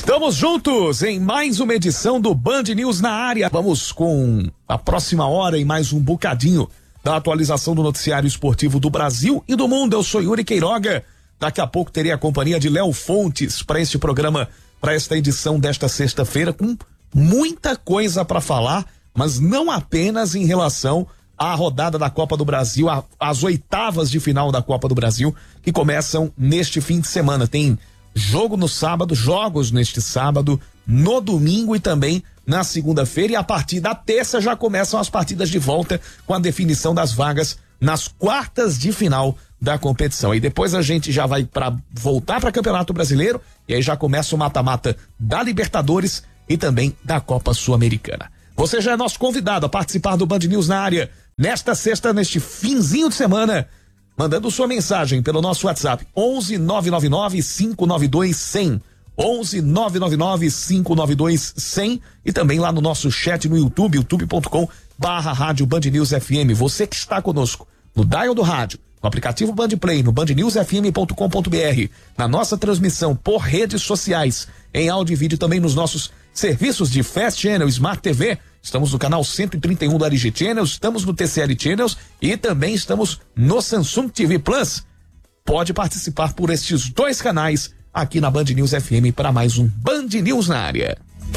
Estamos juntos em mais uma edição do Band News na área. Vamos com a próxima hora e mais um bocadinho da atualização do noticiário esportivo do Brasil e do mundo. Eu sou Yuri Queiroga. Daqui a pouco terei a companhia de Léo Fontes para este programa, para esta edição desta sexta-feira, com muita coisa para falar, mas não apenas em relação à rodada da Copa do Brasil, às oitavas de final da Copa do Brasil, que começam neste fim de semana. Tem jogo no sábado, jogos neste sábado, no domingo e também na segunda-feira, e a partir da terça já começam as partidas de volta com a definição das vagas nas quartas de final da competição. E depois a gente já vai voltar para Campeonato Brasileiro, e aí já começa o mata-mata da Libertadores e também da Copa Sul-Americana. Você já é nosso convidado a participar do Band News na área nesta sexta, neste finzinho de semana, mandando sua mensagem pelo nosso WhatsApp 11 999 592 100, 11 999 592 100, e também lá no nosso chat no YouTube, youtube.com/rádio Band News FM. Você que está conosco no dial do rádio, no aplicativo Band Play, no bandnewsfm.com.br, na nossa transmissão por redes sociais, em áudio e vídeo, também nos nossos serviços de Fast Channel, Smart TV. Estamos no canal 131 do LG Channels, estamos no TCL Channels e também estamos no Samsung TV Plus. Pode participar por estes dois canais aqui na Band News FM para mais um Band News na área.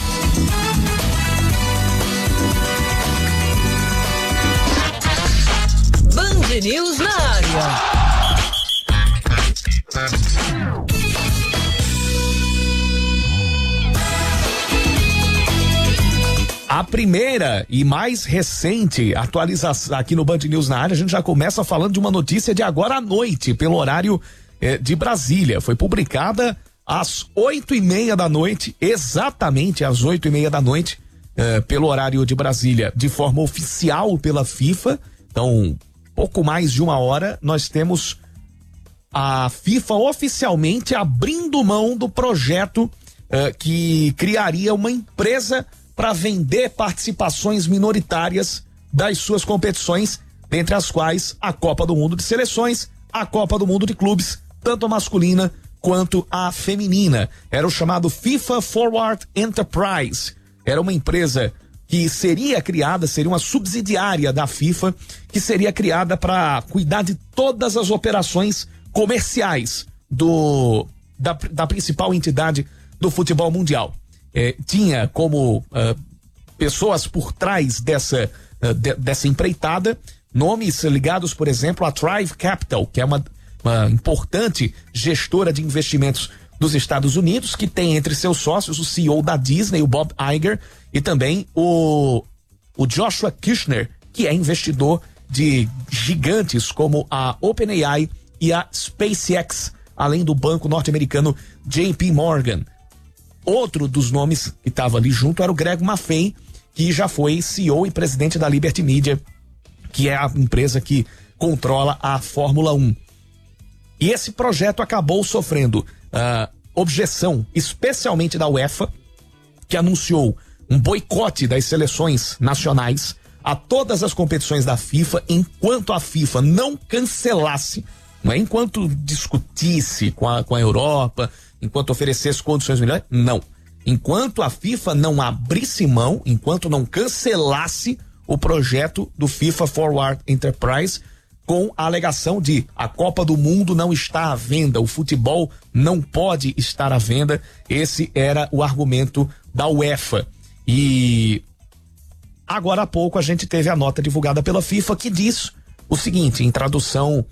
Band News na área. A primeira e mais recente atualização aqui no Band News na área, a gente já começa falando de uma notícia de agora à noite, pelo horário de Brasília. Foi publicada às 8:30 da noite, exatamente às 8:30 da noite, pelo horário de Brasília, de forma oficial pela FIFA. Então, pouco mais de uma hora, nós temos a FIFA oficialmente abrindo mão do projeto que criaria uma empresa para vender participações minoritárias das suas competições, dentre as quais a Copa do Mundo de Seleções, a Copa do Mundo de Clubes, tanto a masculina quanto a feminina. Era o chamado FIFA Forward Enterprise. Era uma empresa que seria criada, seria uma subsidiária da FIFA, que seria criada para cuidar de todas as operações comerciais da principal entidade do futebol mundial. Tinha como pessoas por trás dessa empreitada nomes ligados, por exemplo, a Thrive Capital, que é uma importante gestora de investimentos dos Estados Unidos, que tem entre seus sócios o CEO da Disney, o Bob Iger, e também o Joshua Kirchner, que é investidor de gigantes como a OpenAI e a SpaceX, além do banco norte-americano JP Morgan. Outro dos nomes que estava ali junto era o Greg Maffei, que já foi CEO e presidente da Liberty Media, que é a empresa que controla a Fórmula 1. E esse projeto acabou sofrendo objeção, especialmente da UEFA, que anunciou um boicote das seleções nacionais a todas as competições da FIFA, enquanto a FIFA não cancelasse, não é enquanto discutisse com a Europa, enquanto oferecesse condições melhores, não. Enquanto a FIFA não abrisse mão, enquanto não cancelasse o projeto do FIFA Forward Enterprise, com a alegação de a Copa do Mundo não está à venda, o futebol não pode estar à venda. Esse era o argumento da UEFA. E agora há pouco a gente teve a nota divulgada pela FIFA que diz o seguinte, em tradução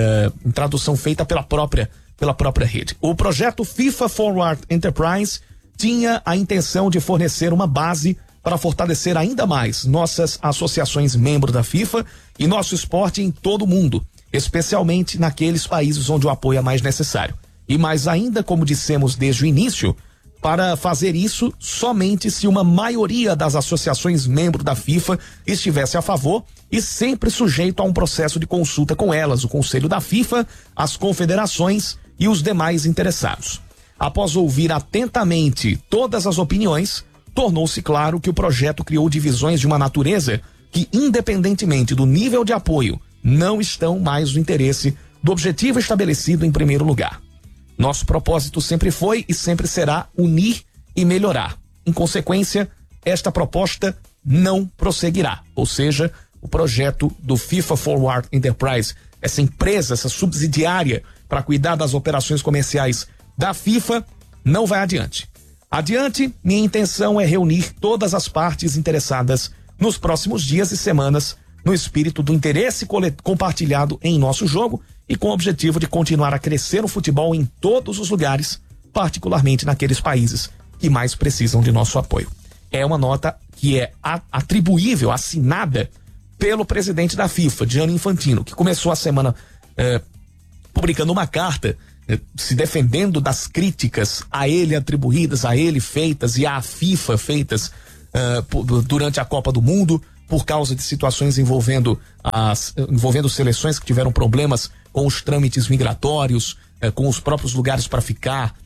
feita pela própria rede. O projeto FIFA Forward Enterprise tinha a intenção de fornecer uma base para fortalecer ainda mais nossas associações membros da FIFA e nosso esporte em todo o mundo, especialmente naqueles países onde o apoio é mais necessário. E mais ainda, como dissemos desde o início, para fazer isso somente se uma maioria das associações membros da FIFA estivesse a favor e sempre sujeito a um processo de consulta com elas, o Conselho da FIFA, as confederações e os demais interessados. Após ouvir atentamente todas as opiniões, tornou-se claro que o projeto criou divisões de uma natureza que, independentemente do nível de apoio, não estão mais no interesse do objetivo estabelecido em primeiro lugar. Nosso propósito sempre foi e sempre será unir e melhorar. Em consequência, esta proposta não prosseguirá. Ou seja, o projeto do FIFA Forward Enterprise, essa empresa, essa subsidiária para cuidar das operações comerciais da FIFA, não vai adiante. Adiante, minha intenção é reunir todas as partes interessadas nos próximos dias e semanas no espírito do interesse compartilhado em nosso jogo e com o objetivo de continuar a crescer o futebol em todos os lugares, particularmente naqueles países que mais precisam de nosso apoio. É uma nota que é atribuível, assinada pelo presidente da FIFA, Gianni Infantino, que começou a semana publicando uma carta se defendendo das críticas a ele atribuídas, a ele feitas e à FIFA feitas durante a Copa do Mundo, por causa de situações envolvendo seleções que tiveram problemas com os trâmites migratórios, com os próprios lugares para ficar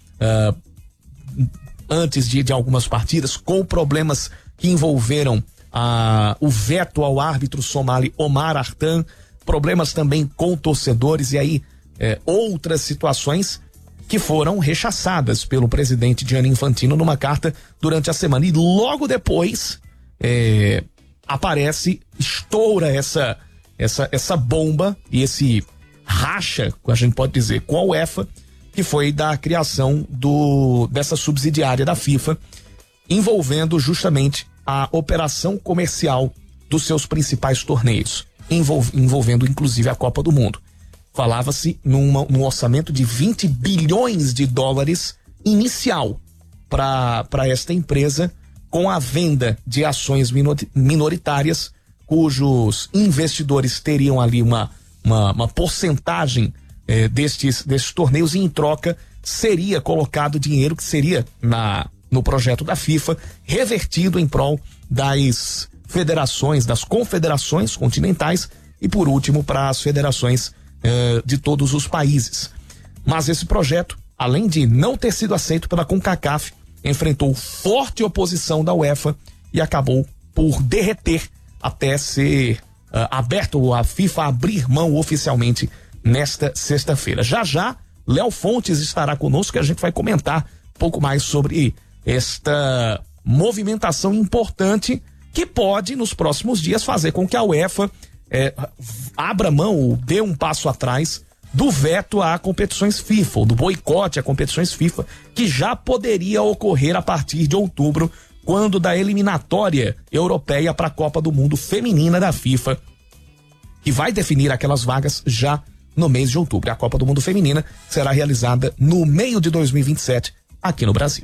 antes de algumas partidas, com problemas que envolveram o veto ao árbitro somali Omar Artan, problemas também com torcedores e aí outras situações que foram rechaçadas pelo presidente Gianni Infantino numa carta durante a semana. E logo depois estoura essa bomba e esse racha, a gente pode dizer, com a UEFA, que foi da criação dessa subsidiária da FIFA, envolvendo justamente a operação comercial dos seus principais torneios, envolvendo inclusive a Copa do Mundo. Falava-se num orçamento de 20 bilhões de dólares inicial para esta empresa, com a venda de ações minoritárias, cujos investidores teriam ali uma porcentagem destes torneios, e em troca seria colocado dinheiro que seria no projeto da FIFA revertido em prol das federações, das confederações continentais e, por último, para as federações de todos os países. Mas esse projeto, além de não ter sido aceito pela CONCACAF, enfrentou forte oposição da UEFA e acabou por derreter até ser aberto, a FIFA abrir mão oficialmente nesta sexta-feira. Já Léo Fontes estará conosco, que a gente vai comentar um pouco mais sobre esta movimentação importante que pode, nos próximos dias, fazer com que a UEFA abra mão ou dê um passo atrás do veto a competições FIFA, ou do boicote a competições FIFA, que já poderia ocorrer a partir de outubro, quando da eliminatória europeia para a Copa do Mundo feminina da FIFA, que vai definir aquelas vagas já no mês de outubro. A Copa do Mundo feminina será realizada no meio de 2027 aqui no Brasil.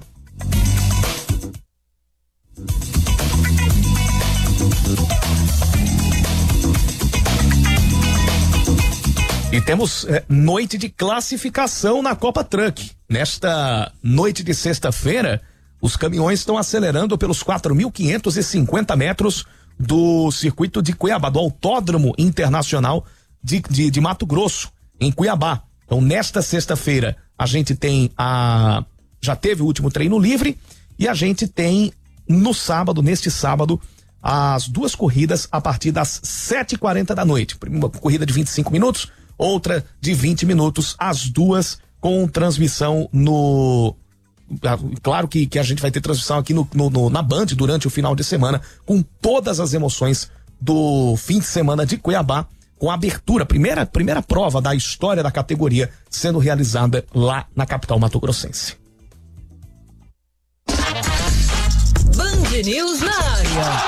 E temos noite de classificação na Copa Truck. Nesta noite de sexta-feira, os caminhões estão acelerando pelos 4.550 metros do circuito de Cuiabá, do Autódromo Internacional de Mato Grosso, em Cuiabá. Então, nesta sexta-feira, a gente tem já teve o último treino livre, e a gente tem neste sábado, as duas corridas a partir das 7h40 da noite. Uma corrida de 25 minutos, outra de 20 minutos, as duas com transmissão claro que a gente vai ter transmissão aqui na Band durante o final de semana, com todas as emoções do fim de semana de Cuiabá, com a abertura, primeira prova da história da categoria sendo realizada lá na capital mato-grossense. Band News na área.